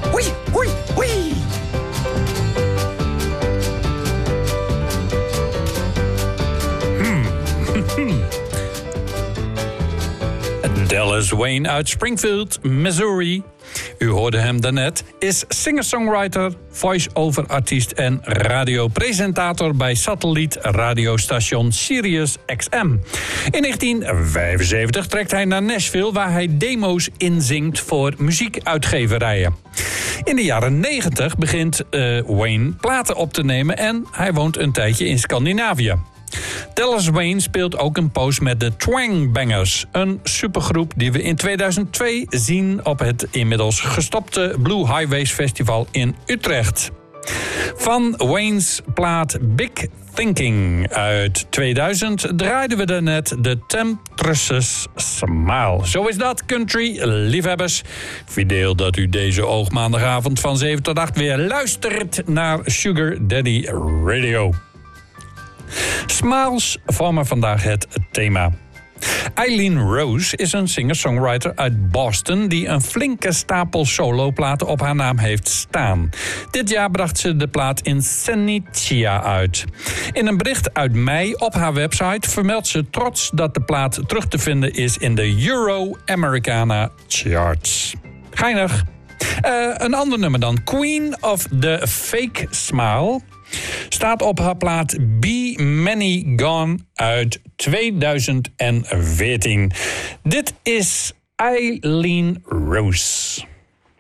Oei, oei, oei. Dallas Wayne uit Springfield, Missouri. U hoorde hem daarnet, is singer-songwriter, voice-over-artiest en radiopresentator bij satellietradiostation Sirius XM. In 1975 trekt hij naar Nashville, waar hij demo's inzingt voor muziekuitgeverijen. In de jaren 90 begint Wayne platen op te nemen en hij woont een tijdje in Scandinavië. Dallas Wayne speelt ook een poos met de Twang Bangers, een supergroep die we in 2002 zien op het inmiddels gestopte Blue Highways Festival in Utrecht. Van Wayne's plaat Big Thinking uit 2000 draaiden we daarnet de Temptresses Smile. Zo is dat, country-liefhebbers. Fideel dat u deze oogmaandagavond van 7 tot 8 weer luistert naar Sugar Daddy Radio. Smiles vormen vandaag het thema. Eileen Rose is een singer-songwriter uit Boston die een flinke stapel soloplaten op haar naam heeft staan. Dit jaar bracht ze de plaat Insanitia uit. In een bericht uit mei op haar website vermeldt ze trots dat de plaat terug te vinden is in de Euro-Americana charts. Geinig. Een ander nummer dan. Queen of the Fake Smile staat op haar plaat Be Many Gone uit 2014. Dit is Eileen Rose.